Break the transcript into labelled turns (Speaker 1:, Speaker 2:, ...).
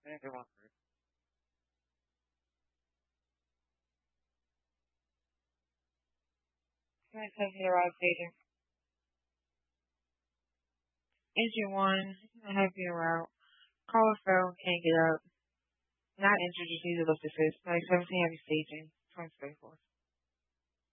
Speaker 1: They want first.
Speaker 2: Nice have your route, Peter. Engine 1, I have your route. Caller fail, can't get up. Not injured, just need to lift the fist. Like 17 heavy staging. 20 force.